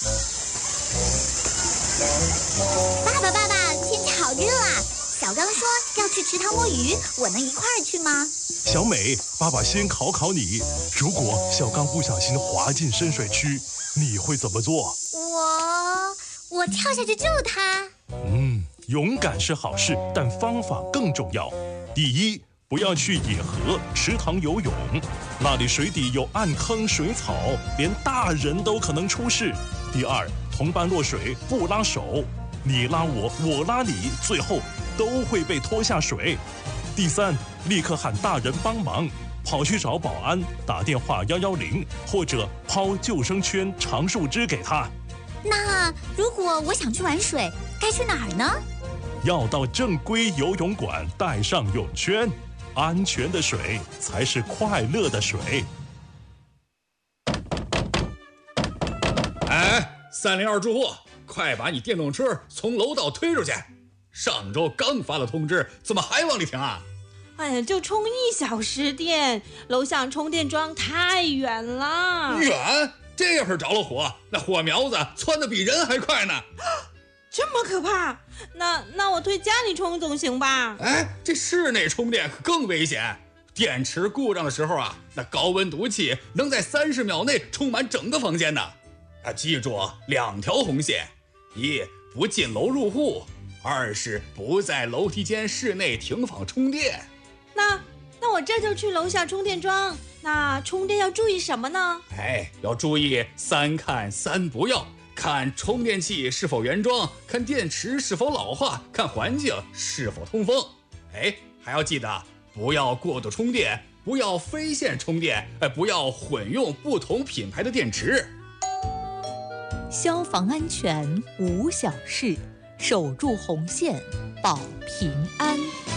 爸爸，天气好热啊！小刚说要去池塘摸鱼，我能一块儿去吗？ 小美，爸爸先考你，如果小刚不小心滑进深水区，你会怎么做？ 我跳下去救他。 勇敢是好事，但方法更重要。第一，不要去野河、池塘游泳，那里水底有暗坑、水草，连大人都可能出事。第二，同伴落水不拉手，你拉我，我拉你，最后都会被拖下水。第三，立刻喊大人帮忙，跑去找保安，打电话110，或者抛救生圈、长树枝给他。 那如果我想去玩水，该去哪儿呢？ 要到正规游泳馆，带上泳圈，安全的水才是快乐的水。 302住户，快把你电动车从楼道推出去！上周刚发了通知，怎么还往里停啊？ 哎呀，就充1小时电，楼下充电桩太远了。 远？这要是着了火，那火苗子窜得比人还快呢。 这么可怕？那我推家里充总行吧？ 这室内充电可更危险。电池故障的时候啊，那高温毒气能在30秒内充满整个房间呢。记住2条红线：一，不进楼入户；二是不在楼梯间室内停放充电。 那我这就去楼下充电桩。那充电要注意什么呢？ 要注意3看3不要。看充电器是否原装，看电池是否老化，看环境是否通风。还要记得不要过度充电，不要非线充电，不要混用不同品牌的电池。 消防安全无小事，守住红线保平安。